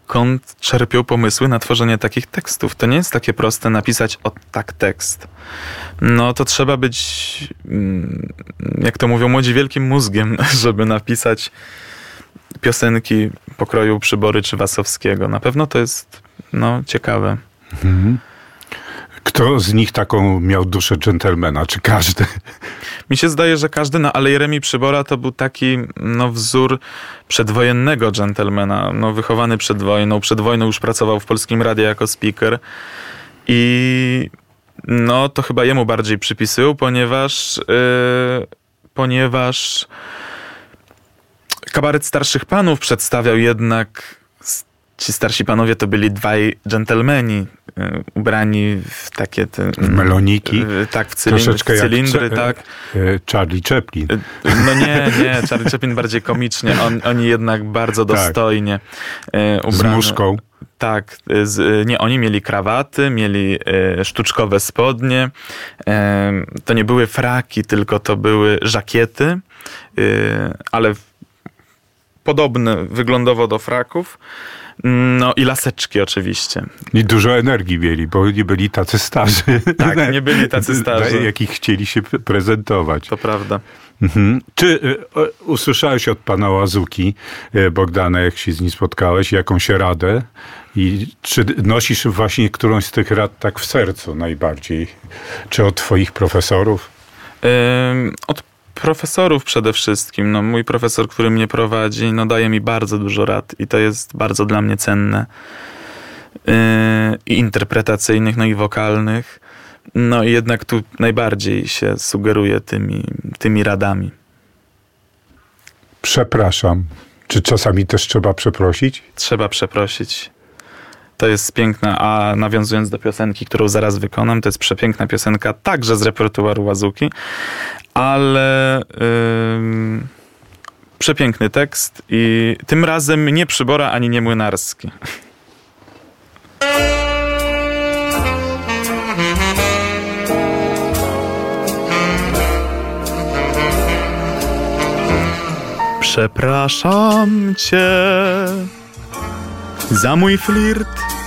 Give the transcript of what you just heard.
skąd czerpią pomysły na tworzenie takich tekstów. To nie jest takie proste napisać tak tekst. No to trzeba być, jak to mówią młodzi, wielkim mózgiem, żeby napisać piosenki pokroju Przybory czy Wasowskiego. Na pewno to jest ciekawe. Kto z nich taką miał duszę dżentelmena? Czy każdy? Mi się zdaje, że każdy, ale Jeremi Przybora to był taki wzór przedwojennego dżentelmena, wychowany przed wojną. Przed wojną już pracował w Polskim Radiu jako speaker i to chyba jemu bardziej przypisują, ponieważ kabaret starszych panów przedstawiał jednak. Ci starsi panowie to byli dwaj dżentelmeni, ubrani w takie... w meloniki. Tak, w cylindry, tak. Charlie Chaplin. No nie, Charlie Chaplin bardziej komicznie. Oni jednak bardzo dostojnie ubrani. Z muszką. Tak, oni mieli krawaty, mieli sztuczkowe spodnie. To nie były fraki, tylko to były żakiety, ale podobne wyglądowo do fraków. I laseczki oczywiście. I dużo energii mieli, bo nie byli tacy starzy. Tak, nie byli tacy starzy. Jakich chcieli się prezentować. To prawda. Czy usłyszałeś od pana Łazuki, Bogdana, jak się z nim spotkałeś, jakąś radę? I czy nosisz właśnie którąś z tych rad tak w sercu najbardziej? Czy od twoich profesorów? Od profesorów przede wszystkim. Mój profesor, który mnie prowadzi, daje mi bardzo dużo rad i to jest bardzo dla mnie cenne. I interpretacyjnych, i wokalnych. I jednak tu najbardziej się sugeruje tymi radami. Przepraszam. Czy czasami też trzeba przeprosić? Trzeba przeprosić. To jest piękna, a nawiązując do piosenki, którą zaraz wykonam, to jest przepiękna piosenka, także z repertuaru Łazuki, ale przepiękny tekst i tym razem nie Przybora ani nie Młynarski. Przepraszam cię za mój flirt